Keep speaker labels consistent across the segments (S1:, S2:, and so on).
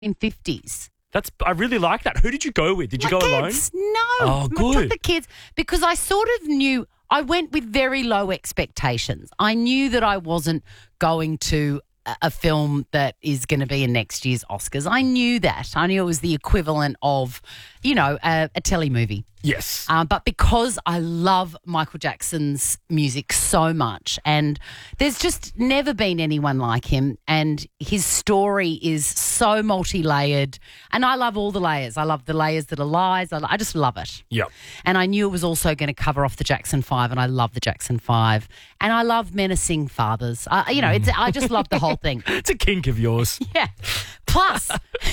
S1: 1950s.
S2: I really like that. Who did you go with? Did you go alone?
S1: No.
S2: Oh, good.
S1: I took the kids because I sort of knew I went with very low expectations. I knew that I wasn't going to a film that is going to be in next year's Oscars. I knew that. I knew it was the equivalent of, a telly movie.
S2: Yes.
S1: But because I love Michael Jackson's music so much, and there's just never been anyone like him, and his story is so multi-layered, and I love all the layers. I love the layers that are lies. I just love it.
S2: Yeah.
S1: And I knew it was also going to cover off the Jackson 5, and I love the Jackson 5, and I love menacing fathers. I just love the whole thing.
S2: It's a kink of yours.
S1: Yeah. Plus,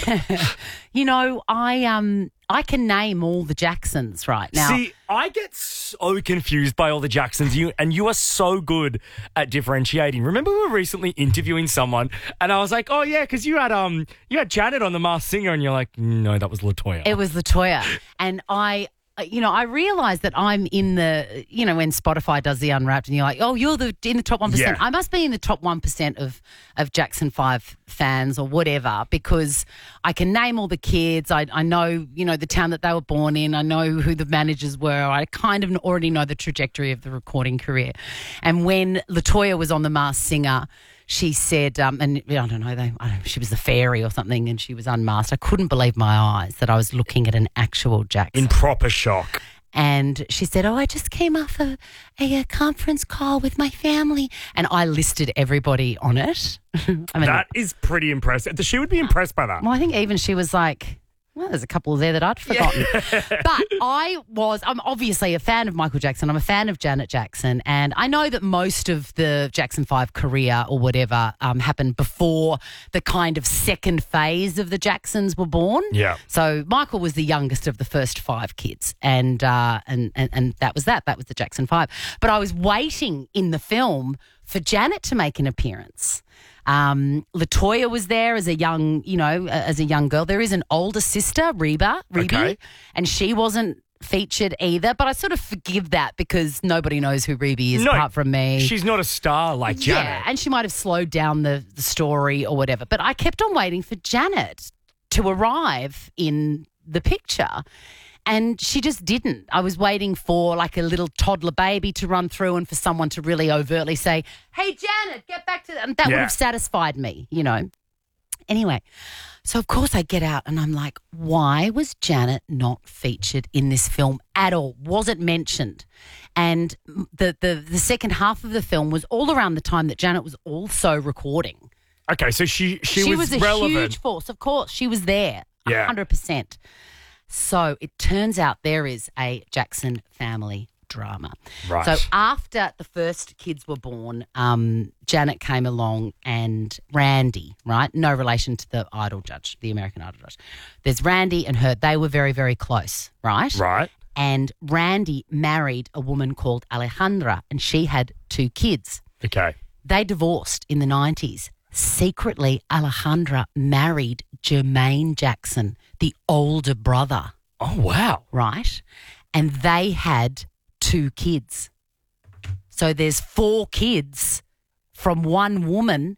S1: I can name all the Jacksons right now.
S2: See, I get so confused by all the Jacksons, you are so good at differentiating. Remember we were recently interviewing someone and I was like, oh yeah, because you had Janet on The Masked Singer, and you're like, no, that was LaToya.
S1: It was LaToya. And I realised that I'm in the, when Spotify does the Unwrapped and you're like, oh, you're in the top 1%.
S2: Yeah.
S1: I must be in the top 1% of Jackson 5 fans or whatever, because I can name all the kids. I know, the town that they were born in. I know who the managers were. I kind of already know the trajectory of the recording career. And when LaToya was on The Masked Singer, she said, she was the fairy or something, and she was unmasked. I couldn't believe my eyes that I was looking at an actual Jackson.
S2: In proper shock.
S1: And she said, I just came off a conference call with my family. And I listed everybody on it.
S2: That is pretty impressive. She would be impressed by that.
S1: Well, I think even she was like, well, there's a couple there that I'd forgotten. Yeah. But I'm obviously a fan of Michael Jackson. I'm a fan of Janet Jackson. And I know that most of the Jackson 5 career or whatever happened before the kind of second phase of the Jacksons were born.
S2: Yeah.
S1: So Michael was the youngest of the first 5 kids. And that was that. That was the Jackson 5. But I was waiting in the film for Janet to make an appearance. LaToya was there as a young girl. There is an older sister, Reba,
S2: okay.
S1: And she wasn't featured either. But I sort of forgive that because nobody knows who Reba is apart from me.
S2: She's not a star like Janet.
S1: Yeah, and she might have slowed down the story or whatever. But I kept on waiting for Janet to arrive in the picture. And she just didn't. I was waiting for like a little toddler baby to run through and for someone to really overtly say, hey, Janet, get back to that. And that would have satisfied me, Anyway, so of course I get out and I'm like, why was Janet not featured in this film at all? Wasn't mentioned. And the second half of the film was all around the time that Janet was also recording.
S2: Okay, so she was
S1: a
S2: relevant.
S1: Huge force. Of course, she was there, 100%. So it turns out there is a Jackson family drama.
S2: Right.
S1: So after the first kids were born, Janet came along and Randy, right? No relation to the Idol judge, the American Idol judge. There's Randy and her. They were very, very close, right?
S2: Right.
S1: And Randy married a woman called Alejandra and she had 2 kids.
S2: Okay.
S1: They divorced in the 90s. Secretly, Alejandra married Jermaine Jackson, the older brother.
S2: Oh, wow.
S1: Right? And they had 2 kids. So there's 4 kids from one woman,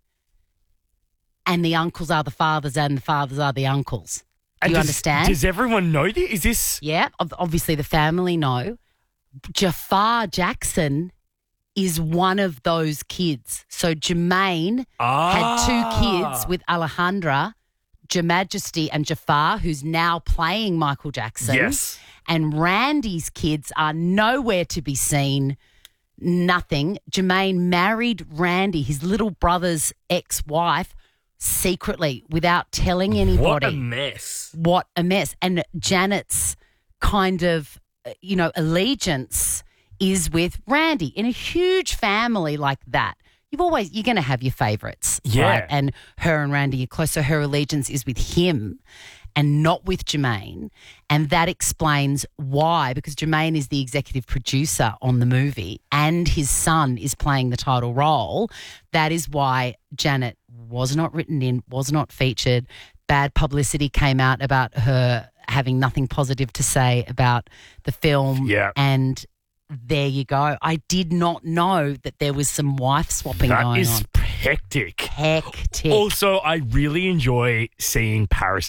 S1: and the uncles are the fathers and the fathers are the uncles. Do you understand?
S2: Does everyone know this? Is this...
S1: Yeah, obviously the family know. Jafar Jackson is one of those kids. So Jermaine had 2 kids with Alejandra, Jamajesty and Jafar, who's now playing Michael Jackson.
S2: Yes.
S1: And Randy's kids are nowhere to be seen, nothing. Jermaine married Randy, his little brother's ex-wife, secretly without telling anybody.
S2: What a mess.
S1: What a mess. And Janet's kind of, allegiance is with Randy. In a huge family like that, you're going to have your favourites.
S2: Yeah.
S1: Right? And her and Randy are close, so her allegiance is with him and not with Jermaine. And that explains why, because Jermaine is the executive producer on the movie and his son is playing the title role. That is why Janet was not written in, was not featured. Bad publicity came out about her having nothing positive to say about the film.
S2: Yeah.
S1: And there you go. I did not know that there was some wife swapping going on.
S2: That is hectic.
S1: Hectic.
S2: Also, I really enjoy seeing Paris